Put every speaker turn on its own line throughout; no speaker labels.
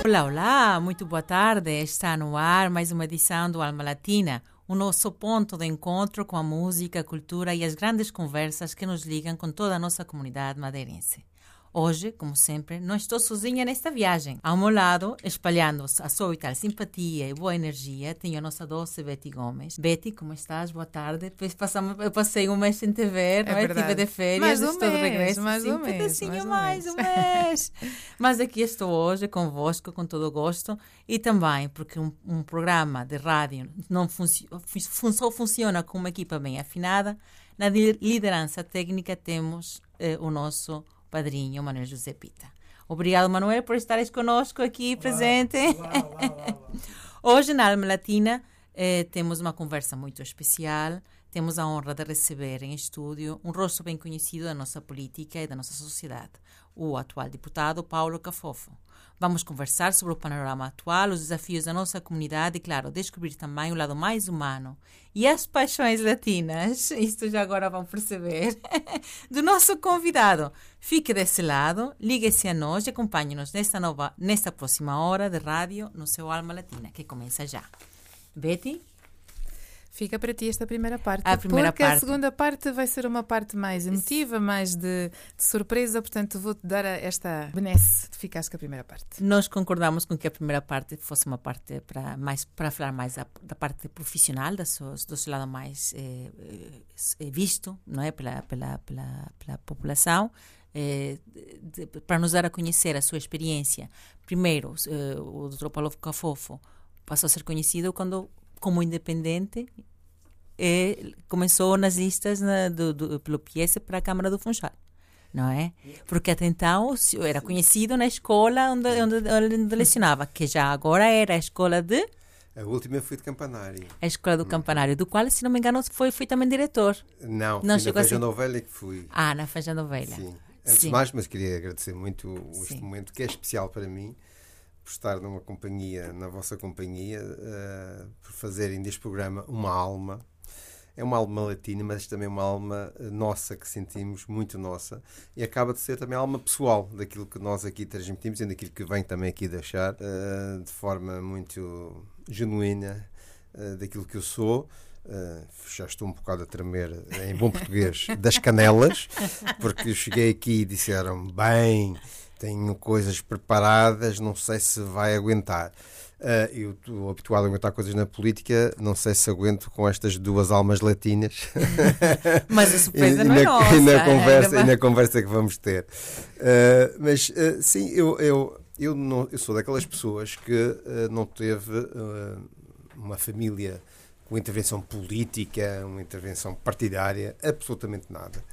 Olá, olá, muito boa tarde. Está no ar mais uma edição do Alma Latina, o nosso ponto de encontro com a música, a cultura e as grandes conversas que nos ligam com toda a nossa comunidade madeirense. Hoje, como sempre, não estou sozinha nesta viagem. Ao meu lado, espalhando a sua vital simpatia e boa energia, tenho a nossa doce Betty Gomes. Betty, como estás? Boa tarde. Depois eu passei um mês sem te ver, não é? Estive de férias, estou de regresso. Mais um mês. Mas aqui estou hoje convosco, com todo o gosto, e também porque um programa de rádio não só funciona com uma equipa bem afinada. Na liderança técnica temos o nosso padrinho Manuel José Pita. Obrigado, Manuel, por estares conosco aqui presente. Olá. Hoje, na Alma Latina, temos uma conversa muito especial. Temos a honra de receber em estúdio um rosto bem conhecido da nossa política e da nossa sociedade, o atual deputado Paulo Cafofo. Vamos conversar sobre o panorama atual, os desafios da nossa comunidade e, claro, descobrir também o lado mais humano e as paixões latinas, isto já agora vão perceber, do nosso convidado. Fique desse lado, ligue-se a nós e acompanhe-nos nesta próxima hora de rádio no seu Alma Latina, que começa já. Betty?
Fica para ti esta primeira parte,
porque
a segunda parte vai ser uma parte mais emotiva, mais de surpresa, portanto vou-te dar esta benesse de ficares com a primeira parte.
Nós concordamos com que a primeira parte fosse uma parte para falar mais da parte profissional, do seu lado mais visto, não é? pela população, para nos dar a conhecer a sua experiência. Primeiro, o Dr. Paulo Cafofo passou a ser conhecido como independente, começou nas listas pelo PS para a Câmara do Funchal, não é? Porque até então era conhecido na escola onde lecionava, que já agora era a escola de...
A última foi de Campanário.
A escola do Campanário, do qual, se não me engano, fui também diretor.
Não fui na Feijão Ovelha que fui.
Na Feijão Ovelha.
Sim. Antes de mais, mas queria agradecer muito este momento, que é especial para mim, por estar numa companhia, na vossa companhia, por fazerem deste programa uma alma. É uma alma latina, mas também uma alma nossa, que sentimos, muito nossa, e acaba de ser também a alma pessoal daquilo que nós aqui transmitimos e daquilo que venho também aqui deixar, de forma muito genuína, daquilo que eu sou. Já estou um bocado a tremer, em bom português, das canelas, porque eu cheguei aqui e disseram, bem... Tenho coisas preparadas, não sei se vai aguentar. Eu estou habituado a aguentar coisas na política, não sei se aguento com estas duas almas latinas.
Mas a surpresa não é nossa.
E na conversa que vamos ter. Sim, eu sou daquelas pessoas que não teve uma família com intervenção política, uma intervenção partidária, absolutamente nada.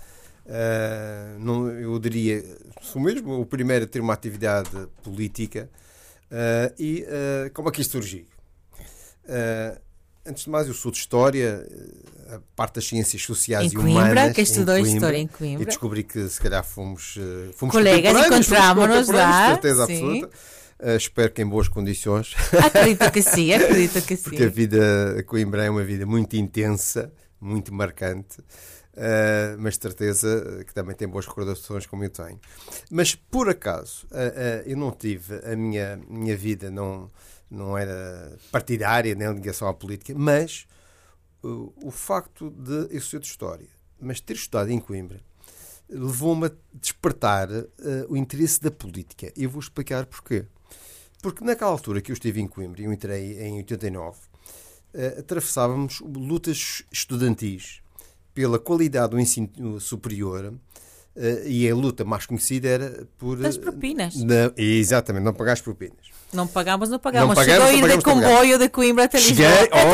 Eu diria, sou mesmo o primeiro a ter uma atividade política. Como é que isto surgiu? Antes de mais, eu sou de História, a parte das Ciências Sociais e Humanas.
Que estudou História em Coimbra.
E descobri que se calhar fomos
colegas, encontramos-nos lá.
Certeza absoluta. Espero que em boas condições.
Acredito que sim.
Porque a vida a Coimbra é uma vida muito intensa, muito marcante. Mas de certeza que também tem boas recordações, como eu tenho. Mas por acaso eu não tive, a minha vida não era partidária, nem ligação à política, mas o facto de eu ser de História, mas ter estudado em Coimbra, levou-me a despertar o interesse da política. Eu vou explicar porquê. Porque naquela altura que eu estive em Coimbra, eu entrei em 89, atravessávamos lutas estudantis pela qualidade do ensino superior, e a luta mais conhecida era por...
Das propinas.
Exatamente, não pagar as propinas.
Não pagámos. Chegou a ir de comboio de Coimbra até Lisboa.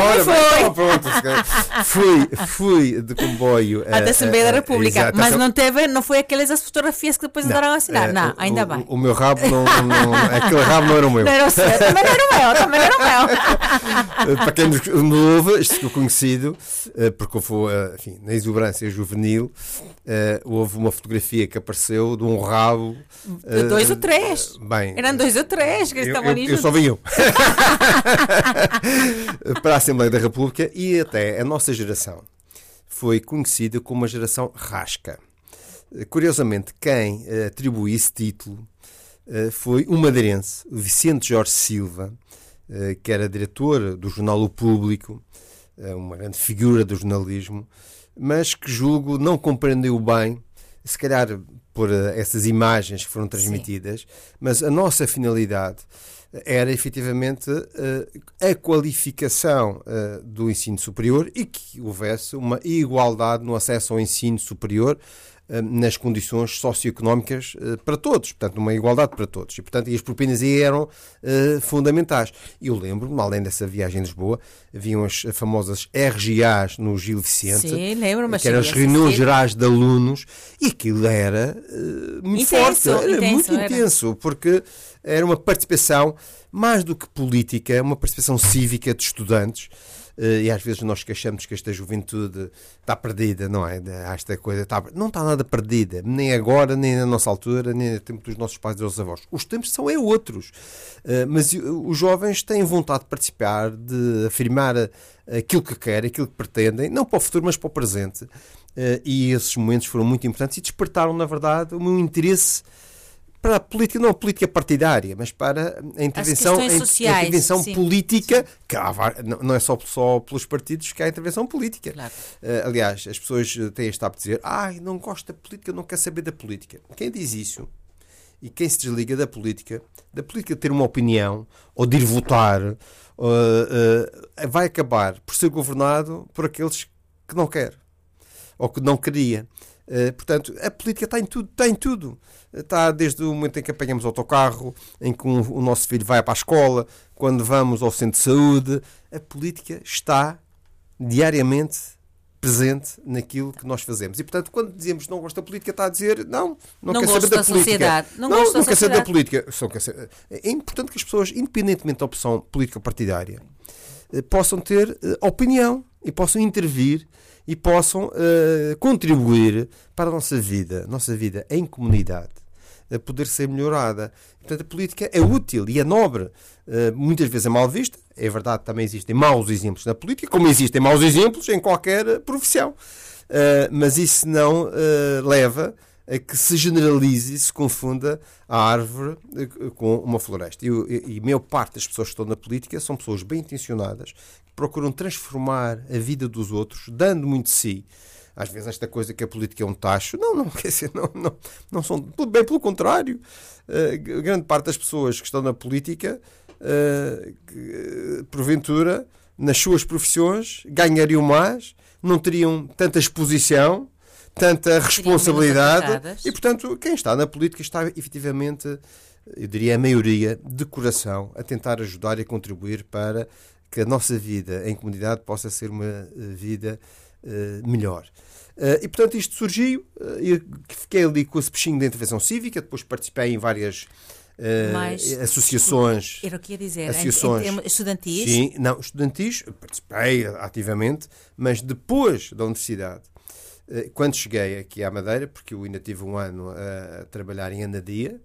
Fui de comboio
até a Assembleia da República, mas não foi aquelas as fotografias que depois andaram a assinar. Não, ainda bem.
O meu rabo aquele rabo não era o meu.
Não era o seu, também não era o meu.
Para quem nos ouve, isto ficou conhecido, porque enfim, na exuberância juvenil, houve uma fotografia que apareceu de um rabo.
2 ou 3. Eram 2 ou 3 que estavam ali.
Eu só vi um. Para a Assembleia da República, e até a nossa geração foi conhecida como a geração rasca. Curiosamente, quem atribui esse título foi um madeirense, o Vicente Jorge Silva, que era diretor do jornal O Público, uma grande figura do jornalismo, mas que julgo não compreendeu bem, se calhar por essas imagens que foram transmitidas, sim, mas a nossa finalidade era efetivamente a qualificação do ensino superior e que houvesse uma igualdade no acesso ao ensino superior nas condições socioeconómicas para todos, portanto, uma igualdade para todos. E, portanto, as propinas aí eram fundamentais. E eu lembro-me, além dessa viagem a Lisboa, haviam as famosas RGAs no Gil Vicente,
sim, lembro-me,
que eram as reuniões gerais de alunos, e aquilo era muito
intenso,
forte, era muito
era
intenso, porque era uma participação, mais do que política, uma participação cívica de estudantes. E às vezes nós queixamos que esta juventude está perdida, não é? Esta coisa não está nada perdida, nem agora, nem na nossa altura, nem no tempo dos nossos pais e dos avós. Os tempos são outros, mas os jovens têm vontade de participar, de afirmar aquilo que querem, aquilo que pretendem, não para o futuro, mas para o presente. E esses momentos foram muito importantes e despertaram, na verdade, o meu interesse para a política, não a política partidária, mas para a intervenção,
sociais,
a intervenção política,
sim,
que não é só pelos partidos que há intervenção política. Claro. Aliás, as pessoas têm este hábito de dizer não gosto da política, não quero saber da política. Quem diz isso e quem se desliga da política de ter uma opinião ou de ir votar, vai acabar por ser governado por aqueles que não quer ou que não queria. Portanto, a política está em tudo. Está desde o momento em que apanhamos o autocarro, em que o nosso filho vai para a escola, quando vamos ao centro de saúde. A política está diariamente presente naquilo que nós fazemos. E, portanto, quando dizemos que não gosta da política, está a dizer não quer saber da política. Não quer saber da política. É importante que as pessoas, independentemente da opção política partidária, possam ter opinião e possam intervir e possam contribuir para a nossa vida em comunidade, a poder ser melhorada. Portanto, a política é útil e é nobre. Muitas vezes é mal vista. É verdade, também existem maus exemplos na política, como existem maus exemplos em qualquer profissão. Mas isso não leva a que se generalize e se confunda a árvore com uma floresta. E a maior parte das pessoas que estão na política são pessoas bem intencionadas, que procuram transformar a vida dos outros, dando muito de si. Às vezes esta coisa que a política é um tacho, quer dizer, não são, bem pelo contrário. Grande parte das pessoas que estão na política, porventura, nas suas profissões, ganhariam mais, não teriam tanta exposição, tanta responsabilidade, e, portanto, quem está na política está, efetivamente, eu diria a maioria, de coração, a tentar ajudar e contribuir para que a nossa vida em comunidade possa ser uma vida melhor. E, portanto, isto surgiu, eu fiquei ali com esse peixinho da intervenção cívica, depois participei em várias associações.
Era o que ia dizer,
associações,
estudantis?
Sim, estudantis, participei ativamente, mas depois da universidade, quando cheguei aqui à Madeira, porque eu ainda tive um ano a trabalhar em Anadia,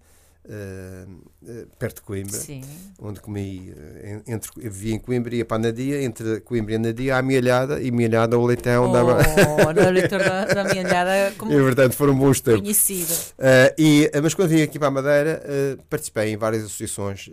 perto de Coimbra, sim, onde comi, eu vivia em Coimbra e ia para Anadia, entre Coimbra e Anadia, à Mielhada, e Mielhada ao leitão
o leitor da Mielhada, como
e, portanto, foram bons tempos.
Conhecido.
Mas quando vim aqui para a Madeira, participei em várias associações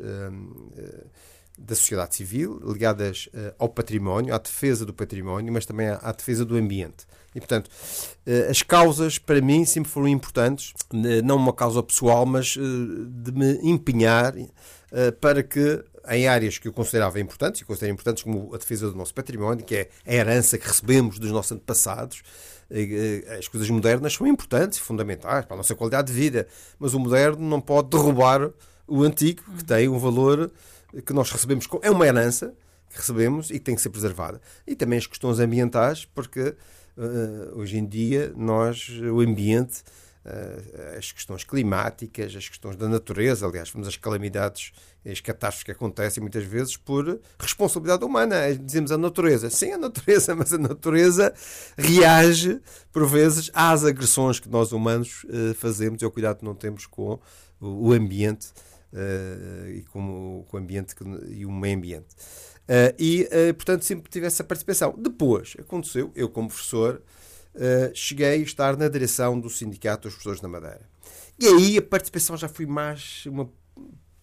da sociedade civil, ligadas ao património, à defesa do património, mas também à defesa do ambiente. E, portanto, as causas, para mim, sempre foram importantes, não uma causa pessoal, mas de me empenhar para que, em áreas que eu considerava importantes, e considero importantes como a defesa do nosso património, que é a herança que recebemos dos nossos antepassados, as coisas modernas são importantes e fundamentais para a nossa qualidade de vida, mas o moderno não pode derrubar o antigo, que tem um valor que nós recebemos, é uma herança que recebemos e que tem que ser preservada. E também as questões ambientais, porque hoje em dia o ambiente, as questões climáticas, as questões da natureza, aliás, as calamidades, as catástrofes que acontecem muitas vezes por responsabilidade humana. Dizemos a natureza. Sim, a natureza, mas a natureza reage, por vezes, às agressões que nós humanos fazemos e ao cuidado que não temos com o ambiente e com o ambiente e o meio ambiente. Portanto, sempre tive essa participação. Depois, aconteceu, eu como professor, cheguei a estar na direção do Sindicato dos Professores da Madeira. E aí a participação já foi mais uma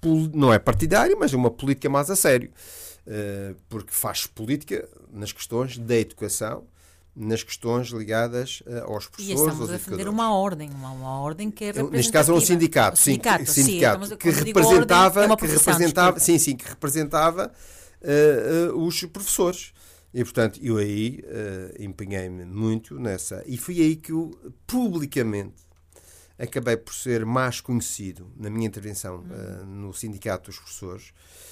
não é partidária, mas é uma política mais a sério, porque faz política nas questões da educação, nas questões ligadas aos professores,
e estamos
aos
a defender
educadores.
uma ordem que é representativa.
Neste caso é um sindicato, que representava os professores. E, portanto, eu aí empenhei-me muito nessa. E foi aí que eu, publicamente, acabei por ser mais conhecido na minha intervenção no Sindicato dos Professores.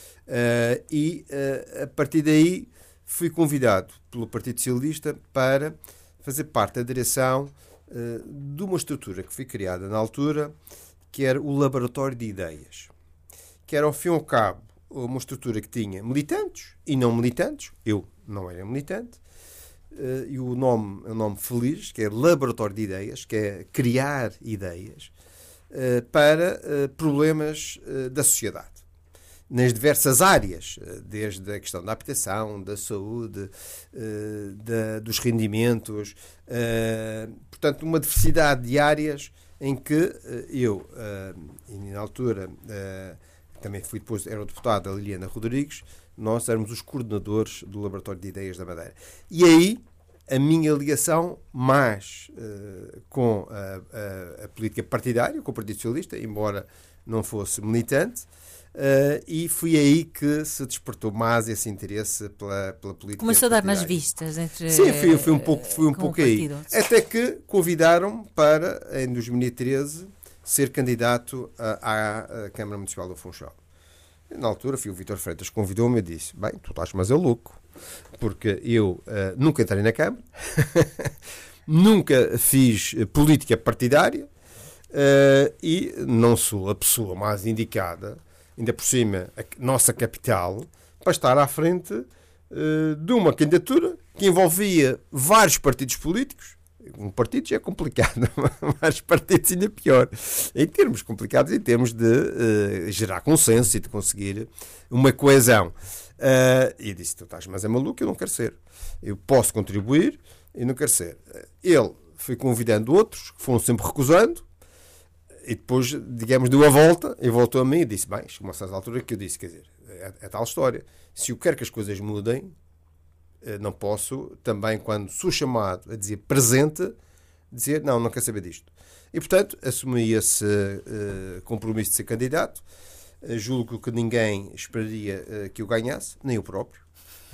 A partir daí, fui convidado pelo Partido Socialista para fazer parte da direção de uma estrutura que foi criada na altura, que era o Laboratório de Ideias. Que era, ao fim e ao cabo, uma estrutura que tinha militantes e não militantes. Eu não era militante. E o nome é um nome feliz, que é Laboratório de Ideias, que é criar ideias para problemas da sociedade. Nas diversas áreas, desde a questão da habitação, da saúde, dos rendimentos, portanto, uma diversidade de áreas em que eu, e na altura, também fui depois, era o deputado a Liliana Rodrigues, nós éramos os coordenadores do Laboratório de Ideias da Madeira. E aí, a minha ligação mais com a política partidária, com o Partido Socialista, embora não fosse militante, e foi aí que se despertou mais esse interesse pela política.
Começou a dar
partidária.
nas vistas entre.
Sim, fui um pouco aí. Até que convidaram-me para, em 2013, ser candidato à Câmara Municipal do Funchal. Na altura, o Vítor Freitas convidou-me e disse: bem, tu estás, mas é louco, porque eu nunca entrei na Câmara, nunca fiz política partidária e não sou a pessoa mais indicada, ainda por cima, a nossa capital, para estar à frente de uma candidatura que envolvia vários partidos políticos. Um partido já é complicado, vários partidos ainda pior. Em termos complicados, em termos de gerar consenso e de conseguir uma coesão. E eu disse: tu estás, mas é maluco, eu não quero ser. Eu posso contribuir, eu não quero ser. Ele foi convidando outros, que foram sempre recusando, e depois, digamos, deu a volta, e voltou a mim e disse: bem, chegou a certa altura que eu disse, quer dizer, é tal história. Se eu quero que as coisas mudem, não posso, também quando sou chamado a dizer presente, dizer não quero saber disto. E, portanto, assumi esse compromisso de ser candidato. Julgo que ninguém esperaria que eu ganhasse, nem eu próprio.